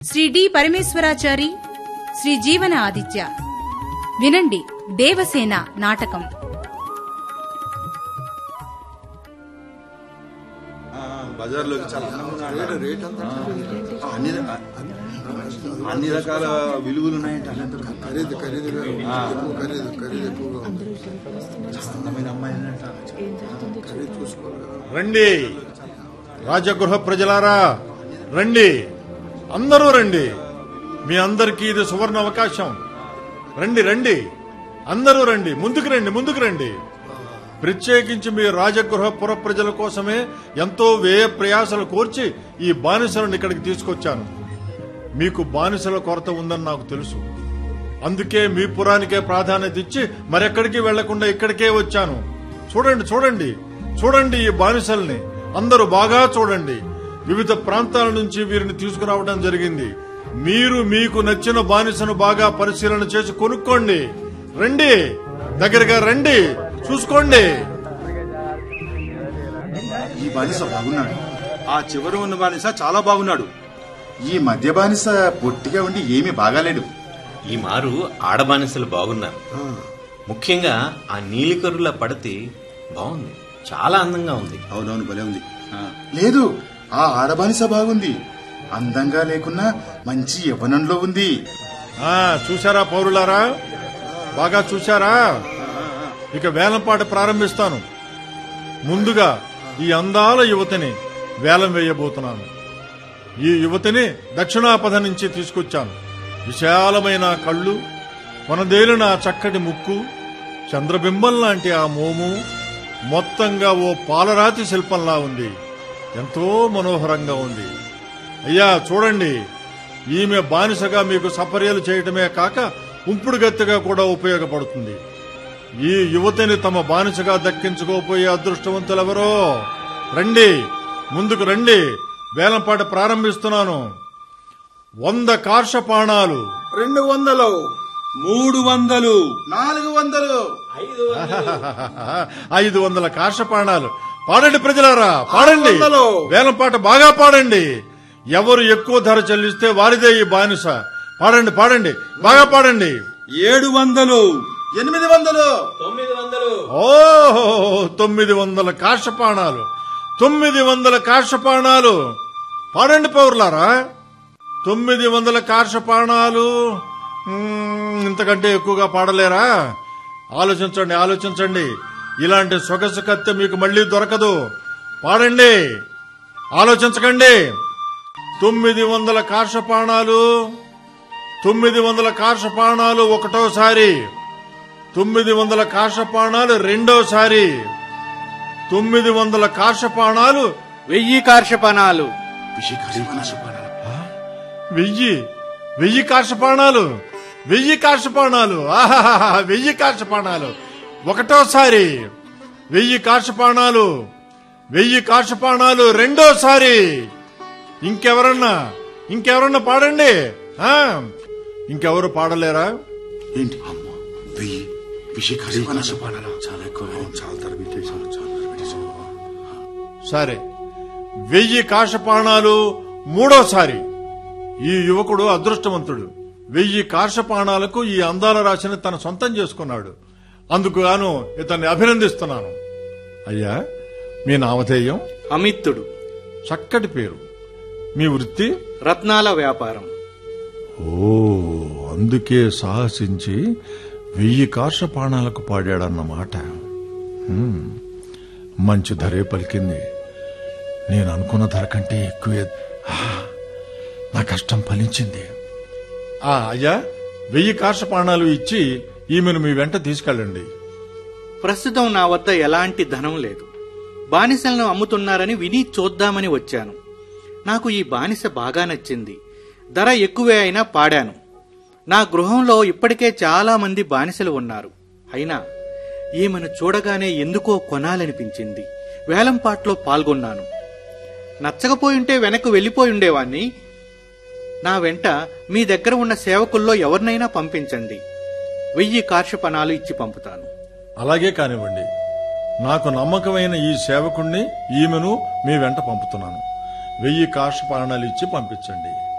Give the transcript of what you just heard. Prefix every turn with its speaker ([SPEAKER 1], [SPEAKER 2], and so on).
[SPEAKER 1] Shri D Parameshwarachari, Shri జీవన ఆదిత్య. వినండి దేవసేన నాటకం.
[SPEAKER 2] బజార్లోకి చాలా అన్ని రకాల విలువలు ఉన్నాయంటే
[SPEAKER 3] ఖరీదు ఎక్కువగా ఉంది.
[SPEAKER 2] అందమైన అమ్మాయి
[SPEAKER 3] ఖరీదు చూసుకోవాలి.
[SPEAKER 4] రండి రాజగృహ ప్రజలారా, రండి, అందరూ రండి. మీ అందరికీ ఇది సువర్ణ అవకాశం. రండి రండి, అందరూ రండి, ముందుకు రండి. ప్రత్యేకించి మీ రాజగృహ పుర ప్రజల కోసమే ఎంతో వ్యయ ప్రయాసలు కోర్చి ఈ బానిసలను ఇక్కడికి తీసుకొచ్చాను. మీకు బానిసల కొరత ఉందని నాకు తెలుసు. అందుకే మీ పురానికే ప్రాధాన్యత ఇచ్చి మరెక్కడికి వెళ్లకుండా ఇక్కడికే వచ్చాను. చూడండి ఈ బానిసల్ని. అందరూ బాగా చూడండి. వివిధ ప్రాంతాల నుంచి వీరిని తీసుకురావడం జరిగింది. మీరు మీకు నచ్చిన బానిసను బాగా పరిశీలన చేసి కొనుక్కోండి. రండి, దగ్గరగా రండి, చూసుకోండి.
[SPEAKER 2] ఈ బానిస బాగున్నాడు. ఆ చివరి ఉన్న బానిస చాలా బాగున్నాడు.
[SPEAKER 5] ఈ మధ్య బానిస పొట్టిగా ఉండి ఏమీ బాగాలేడు.
[SPEAKER 6] ఈ మారు ఆడబానిసలు బాగున్నారు. ముఖ్యంగా ఆ నీలికరుల పడతి బాగుంది, చాలా అందంగా ఉంది.
[SPEAKER 2] అవునవును, భలే ఉంది.
[SPEAKER 5] లేదు, ఆ ఆడబానిస బాగుంది. అందంగా లేకున్నా మంచి యవ్వనంలో ఉంది.
[SPEAKER 4] చూశారా పౌరులారా, బాగా చూశారా? ఇక వేలంపాట ప్రారంభిస్తాను. ముందుగా ఈ అందాల యువతిని వేలం వేయబోతున్నాను. ఈ యువతిని దక్షిణాపథ నుంచి తీసుకొచ్చాను. విశాలమైన కళ్ళు, కొనదేలిన చక్కటి ముక్కు, చంద్రబింబం లాంటి ఆ మోము మొత్తంగా ఓ పాలరాతి శిల్పంలా ఉంది. ఎంతో మనోహరంగా ఉంది. అయ్యా చూడండి, ఈమె బానిసగా మీకు సపర్యలు చేయటమే కాక ఉంపుడుగత్తెగా కూడా ఉపయోగపడుతుంది. ఈ యువతిని తమ బానిసగా దక్కించుకోపోయే అదృష్టవంతులెవరో రండి, ముందుకు రండి. వేలంపాట ప్రారంభిస్తున్నాను. 100 కార్షపాణాలు,
[SPEAKER 2] 200, 300,
[SPEAKER 5] 400.
[SPEAKER 4] 500 కార్షపాణాలు. పాడండి ప్రజలారా, పాడండి. వేలంపాట బాగా పాడండి. ఎవరు ఎక్కువ ధర చెల్లిస్తే వారిదే ఈ బానిస. పాడండి, బాగా పాడండి.
[SPEAKER 2] 700,
[SPEAKER 5] 800.
[SPEAKER 4] 900 కార్షపాణాలు, 900 కార్షపాణాలు. పాడండి పౌరులారా, 900 కార్షపాణాలు. ఇంతకంటే ఎక్కువగా పాడలేరా? ఆలోచించండి. ఇలాంటి సొగసు కత్తె మీకు మళ్లీ దొరకదు. పాడండి, ఆలోచించకండి. 900 కార్షపాణాలు, 900 కార్షపాణాలు ఒకటోసారి, 900 కార్షపాణాలు రెండోసారి, 900 కార్షపాణాలు,
[SPEAKER 7] 1000 కార్షపాణాలు.
[SPEAKER 4] 1000 కార్షపాణాలు, 1000 కార్షపాణాలు. 1000 కార్షపాణాలు ఒకటోసారి, 1000 కార్షపాణాలు, 1000 కార్షపాణాలు రెండోసారి. ఇంకెవరన్నా పాడండి. ఇంకెవరు పాడలేరా?
[SPEAKER 5] ఏంటి అమ్మా, 1000
[SPEAKER 2] చాలా ఎక్కువ, చాలా తరబిట్టేశాను.
[SPEAKER 4] సరే, 1000 కార్షపాణాలు మూడోసారి. ఈ యువకుడు అదృష్టవంతుడు. 1000 కార్షపాణాలకు ఈ అందాల రాశిని తన సొంతం చేసుకున్నాడు. అందుకు గాను ఇతన్ని అభినందిస్తున్నాను. అయ్యా, మీ నామధేయం?
[SPEAKER 7] అమిత్తుడు.
[SPEAKER 4] చక్కటి పేరు. మీ వృత్తి?
[SPEAKER 7] రత్నాల వ్యాపారం.
[SPEAKER 4] అందుకే సాహసించి 1000 కార్షపాణాలకు పాడాడన్నమాట. మంచి ధరే పలికింది. నేను అనుకున్న ధర కంటే ఎక్కువే. నా కష్టం ఫలించింది. అయ్యా, 1000 కార్షపాణాలు ఇచ్చి ఈమెను మీ వెంట తీసుకెళ్ళండి.
[SPEAKER 7] ప్రస్తుతం నా వద్ద ఎలాంటి ధనం లేదు. బానిసలను అమ్ముతున్నారని విని చూద్దామని వచ్చాను. నాకు ఈ బానిస బాగా నచ్చింది. ధర ఎక్కువే అయినా పాడాను. నా గృహంలో ఇప్పటికే చాలా మంది బానిసలు ఉన్నారు. అయినా ఈమెను చూడగానే ఎందుకో కొనాలనిపించింది. వేలంపాట్లో పాల్గొన్నాను. నచ్చకపోయుంటే వెనక్కు వెళ్లిపోయి ఉండేవాణ్ణి. నా వెంట మీ దగ్గర ఉన్న సేవకుల్లో ఎవరినైనా పంపించండి. 1000 కార్షపాణాలు ఇచ్చి పంపుతాను.
[SPEAKER 4] అలాగే కానివ్వండి. నాకు నమ్మకమైన ఈ సేవకుణ్ణి, ఈమెను మీ వెంట పంపుతున్నాను. 1000 కార్షపాణాలు ఇచ్చి పంపించండి.